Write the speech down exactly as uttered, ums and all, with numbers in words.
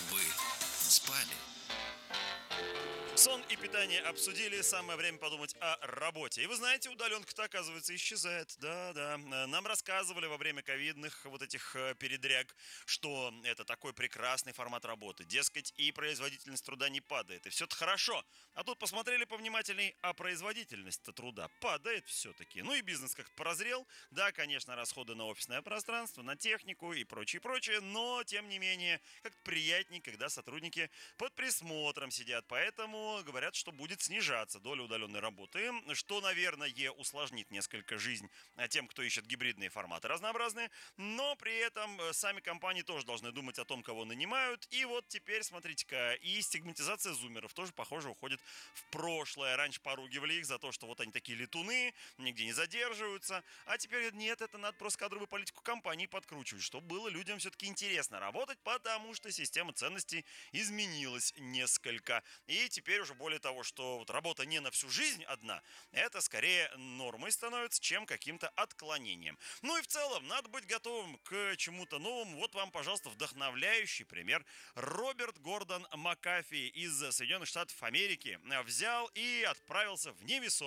Вы спали? Сон и питание обсудили, самое время подумать о работе. И вы знаете, удаленка-то, оказывается, исчезает. Да-да, Э, нам рассказывали во время ковидных вот этих э, передряг, что это такой прекрасный формат работы. Дескать, и производительность труда не падает, и все-то хорошо. А тут посмотрели повнимательней, а производительность-то труда падает все-таки. Ну и бизнес как-то прозрел. Да, конечно, расходы на офисное пространство, на технику и прочее, прочее, но, тем не менее, как-то приятнее, когда сотрудники под присмотром сидят. Поэтому говорят, что будет снижаться доля удаленной работы, что, наверное, усложнит несколько жизнь а, тем, кто ищет гибридные форматы разнообразные, но при этом э, сами компании тоже должны думать о том, кого нанимают. И вот теперь, смотрите-ка, и стигматизация зумеров тоже, похоже, уходит в прошлое. Раньше поругивали их за то, что вот они такие летуны, нигде не задерживаются, а теперь говорят, нет, это надо просто кадровую политику компании подкручивать, чтобы было людям все-таки интересно работать, потому что система ценностей изменилась несколько. И теперь уже более того, что вот работа не на всю жизнь одна, это скорее нормой становится, чем каким-то отклонением. Ну и в целом, надо быть готовым к чему-то новому. Вот вам, пожалуйста, вдохновляющий пример. Роберт Гордон Макафи из Соединенных Штатов Америки взял и отправился в невесомость